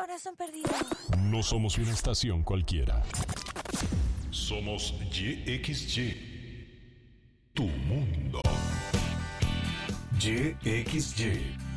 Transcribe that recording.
corazón perdido. No somos una estación cualquiera. Somos YXY. Tu mundo. YXY.